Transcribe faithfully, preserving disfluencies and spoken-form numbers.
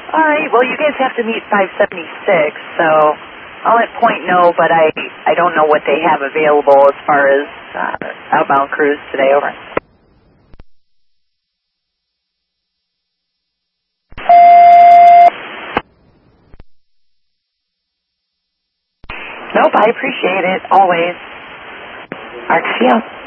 All right. Well, you guys have to meet five seventy-six, so I'll at point no, but I I don't know what they have available as far as uh, outbound crews today. Over. Nope. I appreciate it always. R C O.